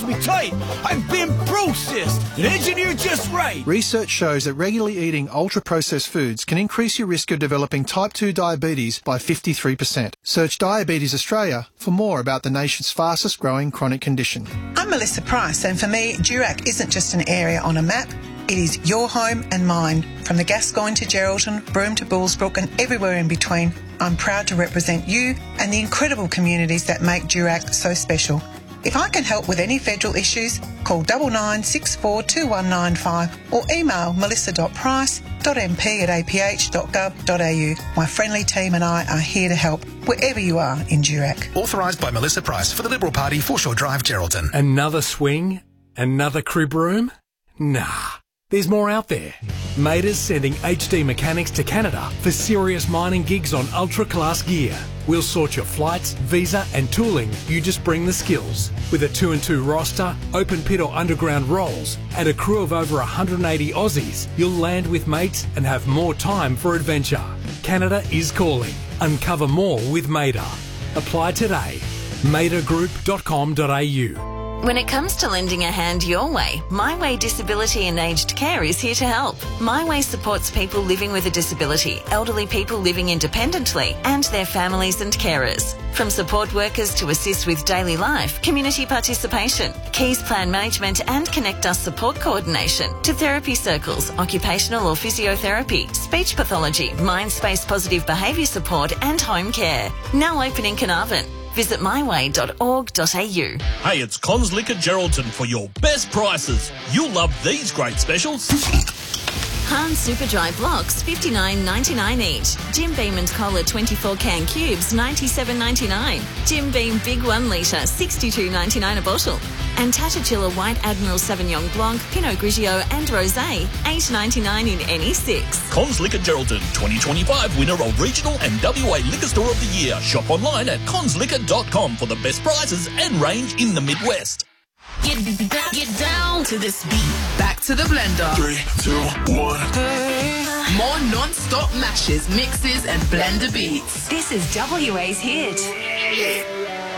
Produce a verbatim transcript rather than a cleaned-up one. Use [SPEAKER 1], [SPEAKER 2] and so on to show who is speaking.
[SPEAKER 1] me tight. I've been processed and engineered just right.
[SPEAKER 2] Research shows that regularly eating ultra-processed foods can increase your risk of developing type two diabetes by fifty-three percent. Search Diabetes Australia for more about the nation's fastest-growing chronic condition.
[SPEAKER 3] I'm Melissa Price, and for me, Durack isn't just an area on a map. It is your home and mine. From the Gascoyne to Geraldton, Broome to Bullsbrook and everywhere in between, I'm proud to represent you and the incredible communities that make Durack so special. If I can help with any federal issues, call nine nine six four two one nine five or email melissa dot price dot m p at a p h dot gov dot a u. My friendly team and I are here to help wherever you are in Durack.
[SPEAKER 4] Authorised by Melissa Price for the Liberal Party, Foreshore Drive, Geraldton.
[SPEAKER 5] Another swing? Another crib room? Nah. There's more out there. Mader's sending H D mechanics to Canada for serious mining gigs on ultra-class gear. We'll sort your flights, visa and tooling. You just bring the skills. With a two and two roster, open pit or underground roles, and a crew of over one hundred eighty Aussies, you'll land with mates and have more time for adventure. Canada is calling. Uncover more with Mader. Apply today. mader group dot com dot a u.
[SPEAKER 6] When it comes to lending a hand your way, My Way Disability and Aged Care is here to help. My Way supports people living with a disability, elderly people living independently, and their families and carers. From support workers to assist with daily life, community participation, Keys Plan Management and Connect Us support coordination, to therapy circles, occupational or physiotherapy, speech pathology, mind space positive behaviour support and home care. Now open in Carnarvon. Visit my way dot org dot a u.
[SPEAKER 7] Hey, it's Cons Liquor Geraldton for your best prices. You'll love these great specials.
[SPEAKER 6] Hahn Super Dry Blocks, fifty-nine ninety-nine each. Jim Beam and Cola twenty-four can cubes, ninety-seven ninety-nine. Jim Beam Big one litre, sixty-two ninety-nine a bottle. And Tatachilla White Admiral Sauvignon Blanc, Pinot Grigio and Rosé, eight ninety-nine in any six.
[SPEAKER 7] Cons Liquor Geraldton, twenty twenty-five winner of Regional and W A Liquor Store of the Year. Shop online at cons liquor dot com for the best prices and range in the Midwest.
[SPEAKER 8] Get, get down to this beat. Back to the blender.
[SPEAKER 9] Three, two, one.
[SPEAKER 8] More non-stop mashes, mixes and blender beats.
[SPEAKER 10] This is W A's hit.